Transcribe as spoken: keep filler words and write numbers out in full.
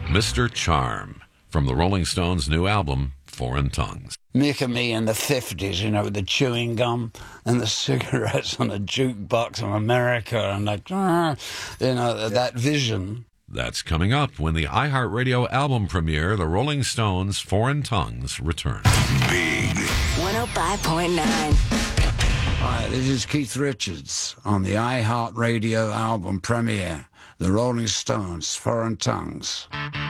Mister Charm, from the Rolling Stones' new album, Foreign Tongues. Mick and me in the fifties, you know, with the chewing gum and the cigarettes on a jukebox in America and like, you know, that vision. That's coming up when the iHeartRadio album premiere, The Rolling Stones' Foreign Tongues, returns. Big one oh five point nine. Hi, this is Keith Richards on the iHeartRadio album premiere, The Rolling Stones' Foreign Tongues.